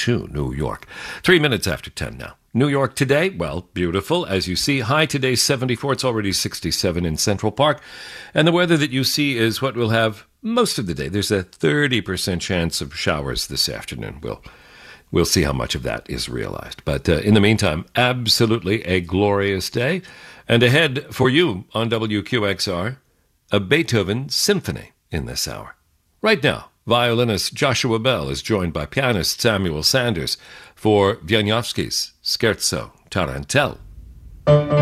to New York. 3 minutes after 10 now. New York today, well, beautiful. As you see, high today 74. It's already 67 in Central Park. And the weather that you see is what we'll have most of the day. There's a 30% chance of showers this afternoon. We'll see how much of that is realized. But in the meantime, absolutely a glorious day. And ahead for you on WQXR, a Beethoven symphony in this hour. Right now, violinist Joshua Bell is joined by pianist Samuel Sanders for Wieniawski's Scherzo Tarantelle.